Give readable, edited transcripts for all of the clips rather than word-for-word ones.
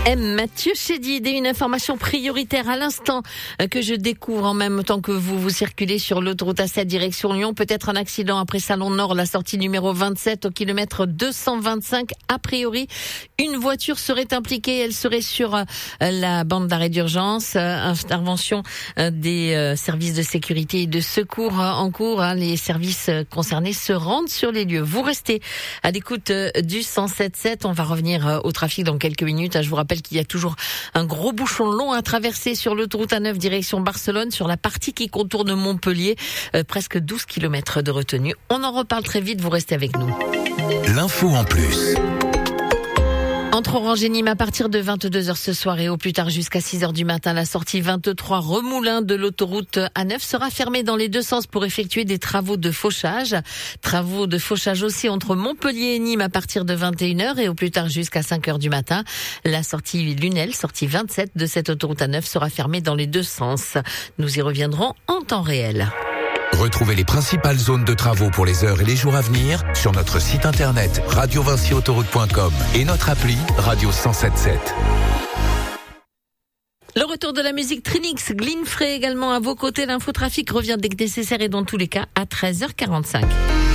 Mathieu Chédid, une information prioritaire à l'instant que je découvre en même temps que vous circulez sur l'autoroute A7 direction Lyon. Peut-être un accident après Salon Nord, la sortie numéro 27 au kilomètre 225. A priori, une voiture serait impliquée. Elle serait sur la bande d'arrêt d'urgence. Intervention des services de sécurité et de secours en cours. Les services concernés se rendent sur les lieux. Vous restez à l'écoute du 107.7. On va revenir au trafic dans quelques minutes. Je vous rappelle qu'il y a toujours un gros bouchon long à traverser sur l'autoroute A9 direction Barcelone, sur la partie qui contourne Montpellier. Presque 12 km de retenue. On en reparle très vite, vous restez avec nous. L'info en plus. Entre Orange et Nîmes à partir de 22h ce soir et au plus tard jusqu'à 6h du matin, la sortie 23 Remoulins de l'autoroute A9 sera fermée dans les deux sens pour effectuer des travaux de fauchage. Travaux de fauchage aussi entre Montpellier et Nîmes à partir de 21h et au plus tard jusqu'à 5h du matin. La sortie Lunel, sortie 27 de cette autoroute A9 sera fermée dans les deux sens. Nous y reviendrons en temps réel. Retrouvez les principales zones de travaux pour les heures et les jours à venir sur notre site internet radiovinciautoroute.com et notre appli Radio 107.7. Le retour de la musique Trinix, Glinfrey également à vos côtés. L'infotrafic revient dès que nécessaire et dans tous les cas à 13h45.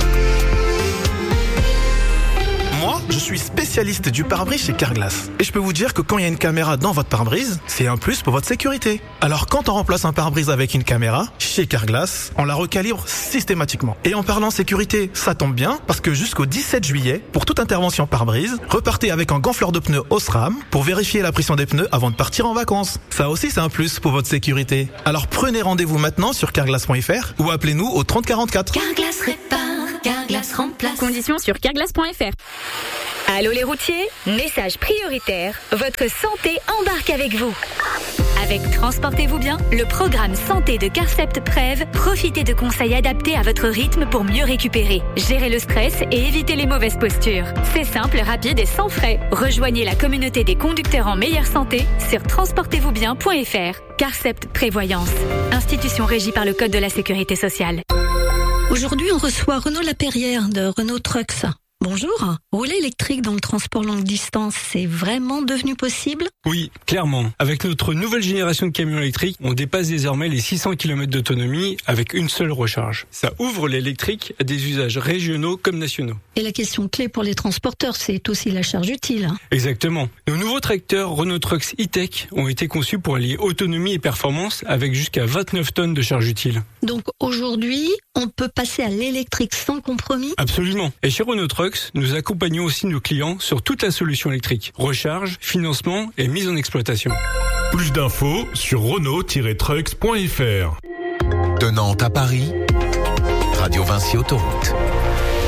Moi, je suis spécialiste du pare-brise chez Carglass. Et je peux vous dire que quand il y a une caméra dans votre pare-brise, c'est un plus pour votre sécurité. Alors quand on remplace un pare-brise avec une caméra, chez Carglass, on la recalibre systématiquement. Et en parlant sécurité, ça tombe bien, parce que jusqu'au 17 juillet, pour toute intervention pare-brise, repartez avec un gonfleur de pneus Osram pour vérifier la pression des pneus avant de partir en vacances. Ça aussi, c'est un plus pour votre sécurité. Alors prenez rendez-vous maintenant sur carglass.fr ou appelez-nous au 30 44. Carglass répare, Carglass remplace. Conditions sur carglass.fr. Allô les routiers, message prioritaire, votre santé embarque avec vous. Avec Transportez-vous bien, le programme santé de Carcept Prev, profitez de conseils adaptés à votre rythme pour mieux récupérer, gérer le stress et éviter les mauvaises postures. C'est simple, rapide et sans frais. Rejoignez la communauté des conducteurs en meilleure santé sur transportezvousbien.fr. Carcept Prévoyance, institution régie par le Code de la Sécurité sociale. Aujourd'hui, on reçoit Renaud Lapeyrière de Renault Trucks. Bonjour. Rouler électrique dans le transport longue distance, c'est vraiment devenu possible ? Oui, clairement. Avec notre nouvelle génération de camions électriques, on dépasse désormais les 600 km d'autonomie avec une seule recharge. Ça ouvre l'électrique à des usages régionaux comme nationaux. Et la question clé pour les transporteurs, c'est aussi la charge utile. Exactement. Nos nouveaux tracteurs Renault Trucks E-Tech ont été conçus pour allier autonomie et performance avec jusqu'à 29 tonnes de charge utile. Donc aujourd'hui, on peut passer à l'électrique sans compromis ? Absolument. Et chez Renault Trucks, nous accompagnons aussi nos clients sur toute la solution électrique. Recharge, financement et mise en exploitation. Plus d'infos sur Renault-Trucks.fr. De Nantes à Paris, Radio Vinci Autoroute.